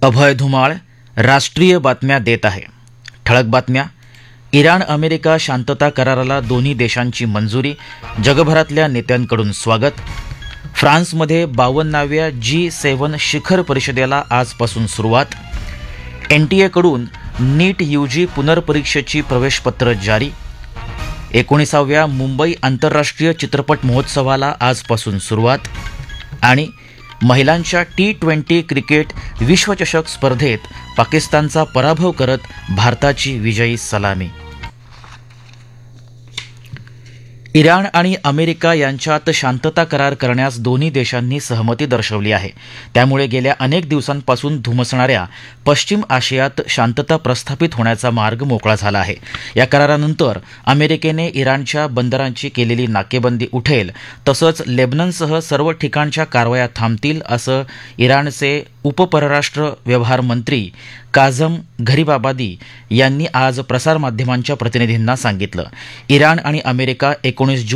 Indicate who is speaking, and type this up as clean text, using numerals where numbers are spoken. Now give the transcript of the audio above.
Speaker 1: अभय धुमाळ राष्ट्रीय बातम्या देत आहे. ठळक बातम्या. इराण अमेरिका शांतता कराराला दोन्ही देशांची मंजुरी, जगभरातल्या नेत्यांकडून स्वागत. फ्रान्समध्ये 52व्या G7 शिखर परिषदेला आजपासून सुरुवात. NTA नीट UG पुनर्परीक्षेची प्रवेशपत्र जारी. 19व्या मुंबई आंतरराष्ट्रीय चित्रपट महोत्सवाला आजपासून सुरुवात. आणि महिलांच्या T20 क्रिकेट विश्वचषक स्पर्धेत पाकिस्तानचा पराभव करत भारताची विजयी सलामी. इराण आणि अमेरिका यांच्यात शांतता करार करण्यास दोन्ही देशांनी सहमती दर्शवली आहे. त्यामुळे गेल्या अनेक दिवसांपासून धुमसणाऱ्या पश्चिम आशियात शांतता प्रस्थापित होण्याचा मार्ग मोकळा झाला आहे. या करारानंतर अमेरिकेने इराणच्या बंदरांची केलेली नाकेबंदी उठेल, तसंच लेबननसह सर्व ठिकाणच्या कारवाया थांबतील, असं इराणचे उपपरराष्ट्र व्यवहार मंत्री काझम घरिबाबादी यांनी आज प्रसारमाध्यमांच्या प्रतिनिधींना सांगितलं. इराण आणि अमेरिका 19